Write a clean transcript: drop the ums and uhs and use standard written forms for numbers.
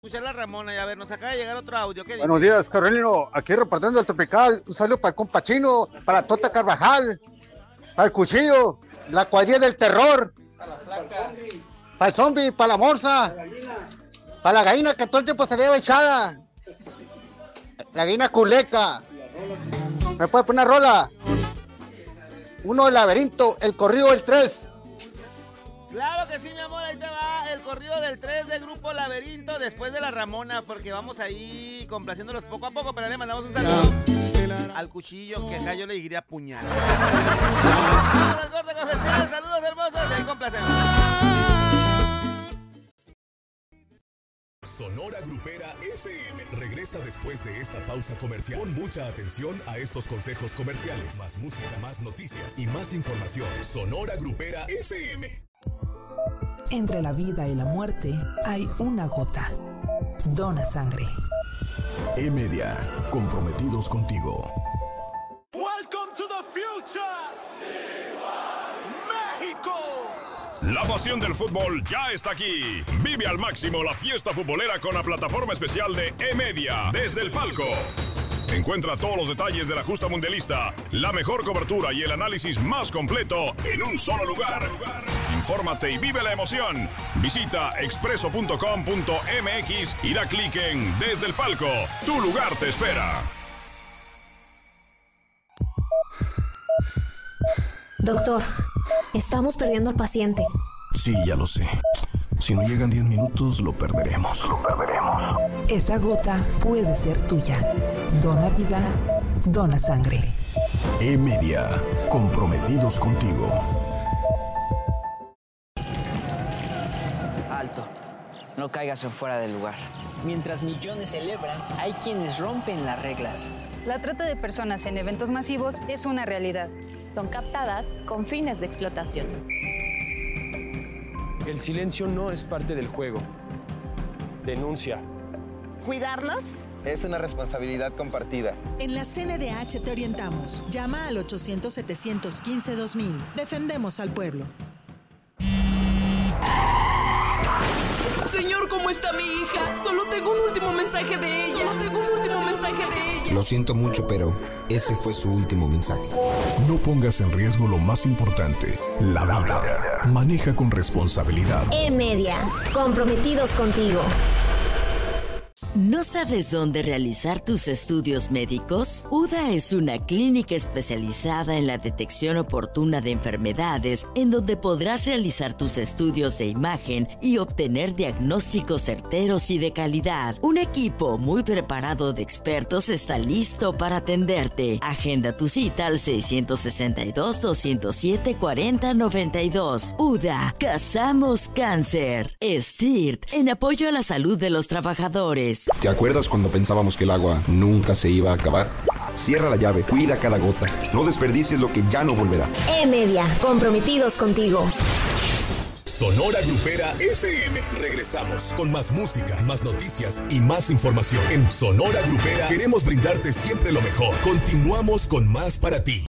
Escuchar la Ramona y a ver, nos acaba de llegar otro audio. ¿Qué dice? Buenos días, Carolino. Aquí reportando el Tropical. Un saludo para el compa Chino, para Tota Carvajal, para el Cuchillo, la cuadrilla del terror, para la flaca, para el zombie, para la morsa, para la gallina que todo el tiempo se le lleva echada, la gallina culeca. ¿Me puede poner una rola? Uno del laberinto, el corrido del 3. Claro que sí, mi amor, ahí te va el corrido del 3 del grupo Laberinto después de la Ramona, porque vamos ahí complaciéndolos poco a poco, pero le mandamos un saludo al Cuchillo, que acá yo le diría puñal. Saludos hermosos, y ahí complacemos. Sonora Grupera FM regresa después de esta pausa comercial. Pon mucha atención a estos consejos comerciales. Más música, más noticias y más información. Sonora Grupera FM. Entre la vida y la muerte hay una gota. Dona sangre. E-Media, comprometidos contigo. Welcome to the future. México. La pasión del fútbol ya está aquí. Vive al máximo la fiesta futbolera con la plataforma especial de E-Media desde el palco. Encuentra todos los detalles de la justa mundialista, la mejor cobertura y el análisis más completo en un solo lugar. Infórmate y vive la emoción. Visita expreso.com.mx y da clic en Desde el Palco. Tu lugar te espera. Doctor, estamos perdiendo al paciente. Sí, ya lo sé. Si no llegan 10 minutos, lo perderemos. Esa gota puede ser tuya. Dona vida, dona sangre. E-Media, comprometidos contigo. Alto, no caigas en fuera del lugar. Mientras millones celebran, hay quienes rompen las reglas. La trata de personas en eventos masivos es una realidad. Son captadas con fines de explotación. El silencio no es parte del juego. Denuncia. ¿Cuidarlos? Es una responsabilidad compartida. En la CNDH te orientamos. Llama al 800-715-2000. Defendemos al pueblo. Señor, ¿cómo está mi hija? Solo tengo un último mensaje de ella. Lo siento mucho, pero ese fue su último mensaje. No pongas en riesgo lo más importante, la vida. Maneja con responsabilidad. E-Media, comprometidos contigo. ¿No sabes dónde realizar tus estudios médicos? UDA es una clínica especializada en la detección oportuna de enfermedades, en donde podrás realizar tus estudios de imagen y obtener diagnósticos certeros y de calidad. Un equipo muy preparado de expertos está listo para atenderte. Agenda tu cita al 662-207-4092. UDA, cazamos cáncer. STIRT, en apoyo a la salud de los trabajadores. ¿Te acuerdas cuando pensábamos que el agua nunca se iba a acabar? Cierra la llave, cuida cada gota. No desperdicies lo que ya no volverá. E-Media, comprometidos contigo. Sonora Grupera FM. Regresamos con más música, más noticias y más información. En Sonora Grupera queremos brindarte siempre lo mejor. Continuamos con más para ti.